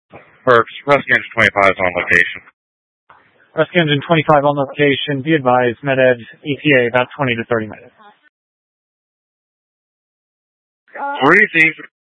Perks, Rescue Engine 25 is on location. Rescue Engine 25 on location. Be advised, MedEd ETA about 20 to 30 minutes. 3 Thieves